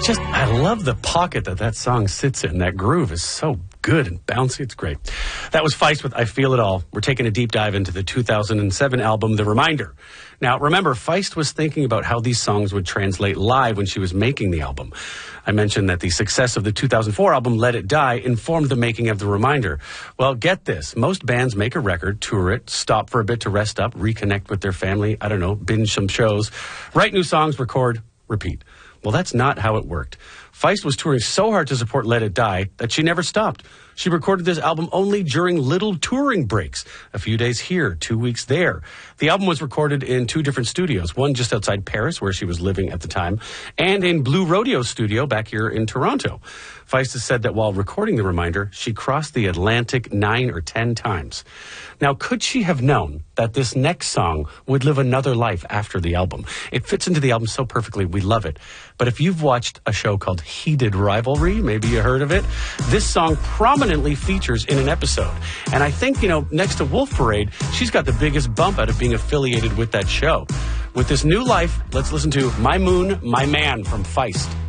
I love the pocket that song sits in. That groove is so good and bouncy. It's great. That was Feist with I Feel It All. We're taking a deep dive into the 2007 album, The Reminder. Now, remember, Feist was thinking about how these songs would translate live when she was making the album. I mentioned that the success of the 2004 album, Let It Die, informed the making of The Reminder. Well, get this. Most bands make a record, tour it, stop for a bit to rest up, reconnect with their family, binge some shows, write new songs, record, repeat. Well, that's not how it worked. Feist was touring so hard to support Let It Die that she never stopped. She recorded this album only during little touring breaks. A few days here, 2 weeks there. The album was recorded in 2 different studios, one just outside Paris, where she was living at the time, and in Blue Rodeo Studio back here in Toronto. Feist has said that while recording The Reminder, she crossed the Atlantic 9 or 10 times. Now, could she have known that this next song would live another life after the album? It fits into the album so perfectly, we love it. But if you've watched a show called Heated Rivalry, maybe you heard of it, this song prominently features in an episode. And I think, next to Wolf Parade, she's got the biggest bump out of being affiliated with that show. With this new life, let's listen to My Moon, My Man from Feist.